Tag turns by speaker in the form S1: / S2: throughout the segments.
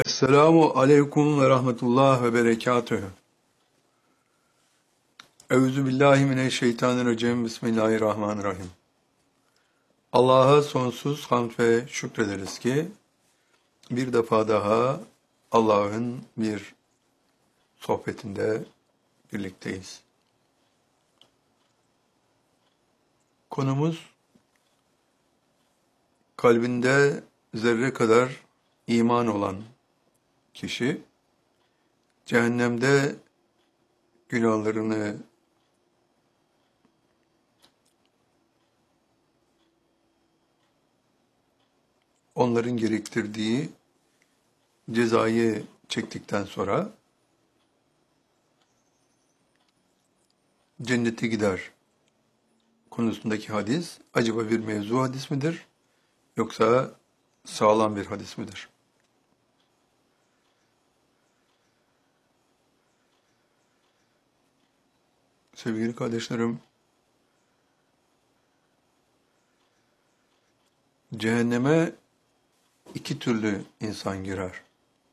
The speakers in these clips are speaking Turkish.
S1: Esselamu aleyküm ve rahmetullah ve berekatühü. Euzu billahi mineşşeytanirracim. Bismillahirrahmanirrahim. Allah'a sonsuz hamd ve şükrederiz ki bir defa daha Allah'ın bir sohbetinde birlikteyiz. Konumuz kalbinde zerre kadar iman olan kişi cehennemde günahlarını onların gerektirdiği cezayı çektikten sonra cennete gider konusundaki hadis acaba bir mevzu hadis midir yoksa sağlam bir hadis midir? Sevgili kardeşlerim, cehenneme iki türlü insan girer.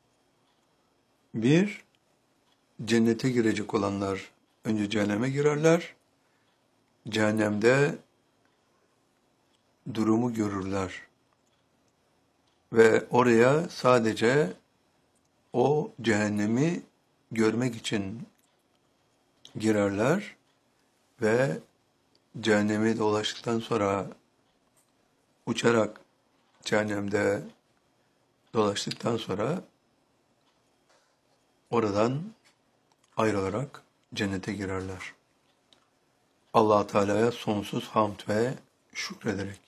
S1: Bir, cennete girecek olanlar önce cehenneme girerler, cehennemde durumu görürler ve oraya sadece o cehennemi görmek için girerler ve cehennemi dolaştıktan sonra uçarak cehennemde dolaştıktan sonra oradan ayrılarak cennete girerler. Allah Teala'ya sonsuz hamd ve şükrederek.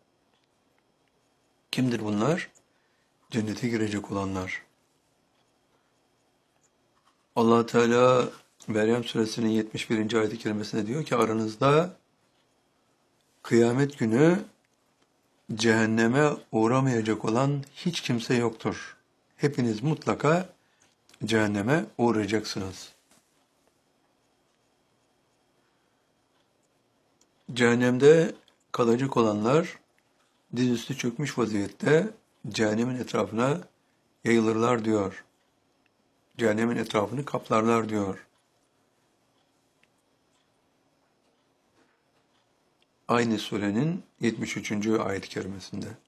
S1: Kimdir bunlar? Cennete girecek olanlar. Allah Teala Meryem suresinin 71. ayet-i kerimesinde diyor ki aranızda kıyamet günü cehenneme uğramayacak olan hiç kimse yoktur. Hepiniz mutlaka cehenneme uğrayacaksınız. Cehennemde kalacak olanlar dizüstü çökmüş vaziyette cehennemin etrafına yayılırlar diyor. Cehennemin etrafını kaplarlar diyor. Aynı surenin 73. ayet-i kerimesinde.